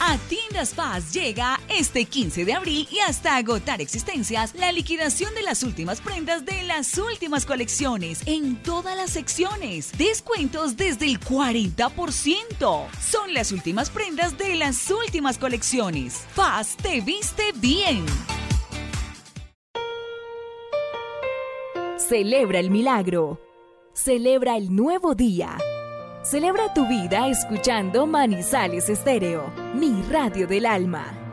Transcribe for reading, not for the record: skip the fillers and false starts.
A Tiendas Paz llega este 15 de abril y hasta agotar existencias la liquidación de las últimas prendas de las últimas colecciones en todas las secciones. Descuentos desde el 40%. Son las últimas prendas de las últimas colecciones. Paz te viste bien. Celebra el milagro. Celebra el nuevo día. Celebra tu vida escuchando Manizales Estéreo, mi radio del alma.